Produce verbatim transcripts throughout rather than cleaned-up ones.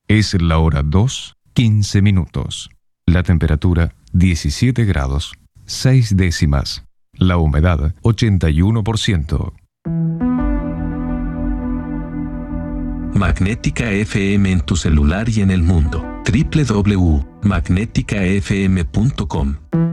Es la hora dos, quince minutos. La temperatura diecisiete grados, seis décimas. La humedad ochenta y uno por ciento. Magnética F M en tu celular y en el mundo. doble u doble u doble u punto magnética f m punto com.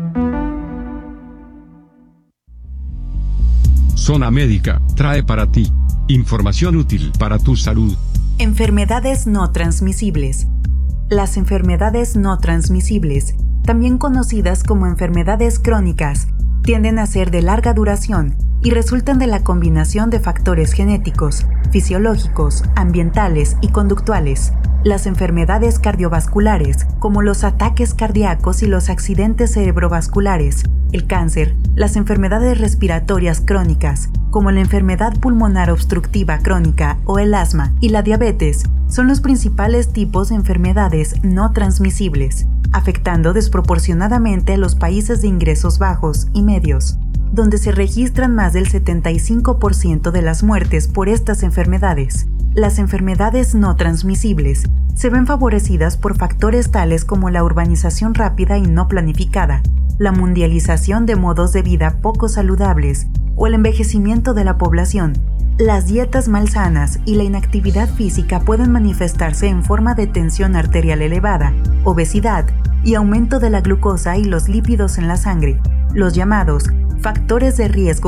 Zona Médica trae para ti información útil para tu salud. Enfermedades no transmisibles. Las enfermedades no transmisibles, también conocidas como enfermedades crónicas, tienden a ser de larga duración y resultan de la combinación de factores genéticos, fisiológicos, ambientales y conductuales. Las enfermedades cardiovasculares, como los ataques cardíacos y los accidentes cerebrovasculares, el cáncer, las enfermedades respiratorias crónicas, como la enfermedad pulmonar obstructiva crónica o el asma, y la diabetes, son los principales tipos de enfermedades no transmisibles, afectando desproporcionadamente a los países de ingresos bajos y medios, donde se registran más del setenta y cinco por ciento de las muertes por estas enfermedades. Las enfermedades no transmisibles se ven favorecidas por factores tales como la urbanización rápida y no planificada, la mundialización de modos de vida poco saludables o el envejecimiento de la población. Las dietas malsanas y la inactividad física pueden manifestarse en forma de tensión arterial elevada, obesidad y aumento de la glucosa y los lípidos en la sangre, los llamados factores de riesgo